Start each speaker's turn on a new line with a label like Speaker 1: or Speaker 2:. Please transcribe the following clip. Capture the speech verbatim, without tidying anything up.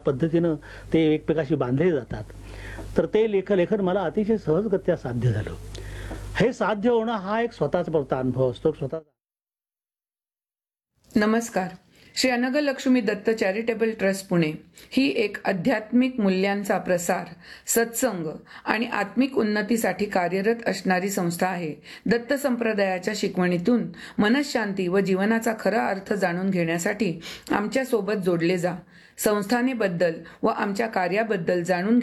Speaker 1: पद्धतीनं ते एकमेकाशी बांधले जातात. तर ते लेख लेखन मला अतिशय सहजगत्या साध्य झालं. हे साध्य होणं हा एक स्वतःचा मोठा अनुभव असतो. स्वतः
Speaker 2: नमस्कार. श्री अनगलक्ष्मी दत्त चॅरिटेबल ट्रस्ट पुणे ही एक आध्यात्मिक मूल्यांचा प्रसार, सत्संग आणि आत्मिक उन्नतीसाठी कार्यरत असणारी संस्था आहे. दत्त संप्रदायाच्या शिकवणीतून मनःशांती व जीवनाचा खरा अर्थ जाणून घेण्यासाठी आमच्या सोबत जोडले जा. संस्थानेबद्दल व आमच्या कार्याबद्दल जाणून